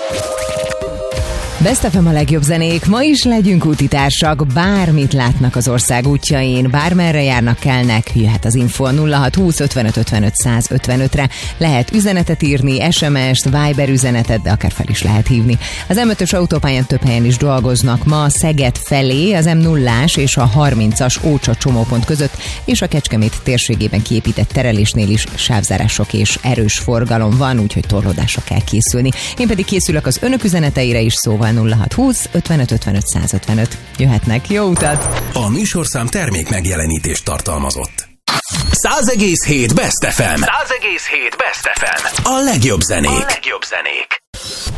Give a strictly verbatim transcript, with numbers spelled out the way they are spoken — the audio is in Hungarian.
Best ef em a legjobb zenék, ma is legyünk útitársak, bármit látnak az ország útjain, bármerre járnak, kelnek, jöhet az info nulla hat húsz ötvenöt ötvenöt száz ötvenötre, lehet üzenetet írni, es em est, Viber üzenetet, de akár fel is lehet hívni. Az em ötös autópályán több helyen is dolgoznak ma, Szeged felé, az em nullás és a harmincas Ócsa csomópont között, és a Kecskemét térségében kiépített terelésnél is sávzárások és erős forgalom van, úgyhogy torlódásra kell készülni. Én pedig készülök az önök üzeneteire is, szóval nulla hat húsz ötvenöt ötvenöt száz ötvenöt. Jöhetnek, jó utat! A műsorszám termék megjelenítést tartalmazott. száz egész hét Best ef em. száz egész hét Best ef em. A legjobb zenék. A legjobb zenék.